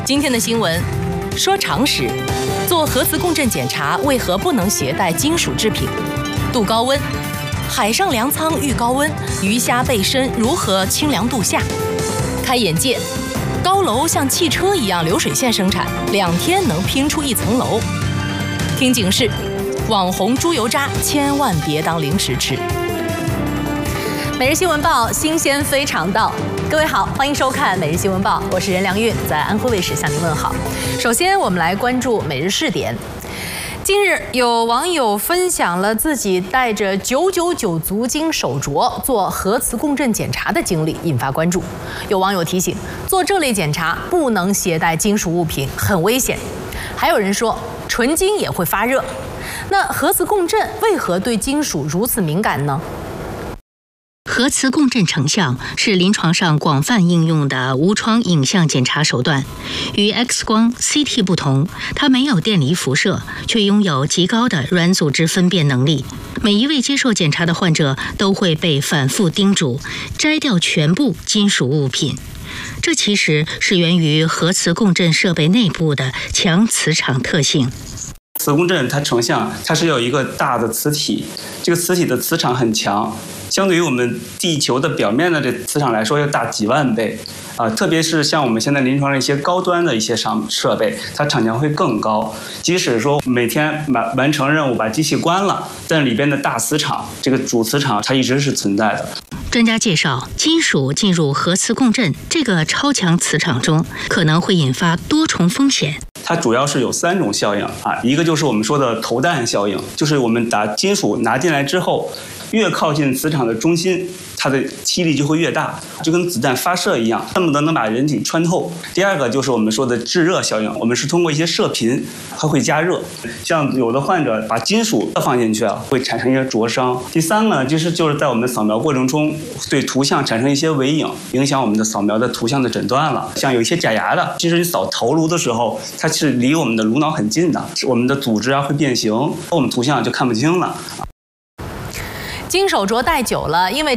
今天的新闻说常识，做核磁共振检查为何不能携带金属制品？度高温，海上粮仓遇高温，鱼虾背身如何清凉度夏？开眼界，高楼像汽车一样流水线生产，2天能拼出1层楼。听警示，网红猪油渣千万别当零食吃。每日新闻报，新鲜非常到。各位好，欢迎收看每日新闻报，我是任良韵，在安徽卫视向您问好。首先，我们来关注每日试点。近日，有网友分享了自己带着999足金手镯做核磁共振检查的经历，引发关注。有网友提醒，做这类检查不能携带金属物品，很危险。还有人说，纯金也会发热。那核磁共振为何对金属如此敏感呢？ 核磁共振成像是临床上广泛应用的无创影像检查手段，与 X 光、CT 不同，它没有电离辐射，却拥有极高的软组织分辨能力。每一位接受检查的患者都会被反复叮嘱摘掉全部金属物品。这其实是源于核磁共振设备内部的强磁场特性。 磁共振它成像，它是有一个大的磁体，这个磁体的磁场很强，相对于我们地球的表面的这磁场来说要大几万倍特别是像我们现在临床上一些高端的一些设备，它场强会更高。即使说每天完成任务把机器关了，但里边的大磁场，这个主磁场它一直是存在的。 专家介绍，金属进入核磁共振这个超强磁场中，可能会引发多重风险。 它主要是有3种效应一个就是我们说的投弹效应，就是我们把金属拿进来之后，越靠近磁场的中心，它的吸力就会越大，就跟子弹发射一样，恨不得能把人体穿透。第二个就是我们说的制热效应，我们是通过一些射频，它会加热。像有的患者把金属放进去会产生一些灼伤。第三个就是在我们扫描过程中对图像产生一些微影，影响我们的扫描的图像的诊断了。像有一些假牙的，其实你扫头颅的时候，它是离我们的颅脑很近的，我们的组织会变形，我们图像就看不清了。 金手镯戴久了，因为